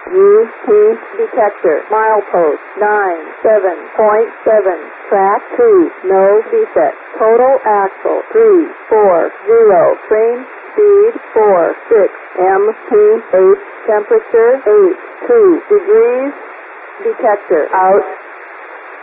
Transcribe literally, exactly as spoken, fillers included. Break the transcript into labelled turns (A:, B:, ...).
A: U P detector. Milepost nine seven point seven. Track two. No defect. Total axle three four zero. Train speed four six. M P H temperature eight two degrees. Detector out.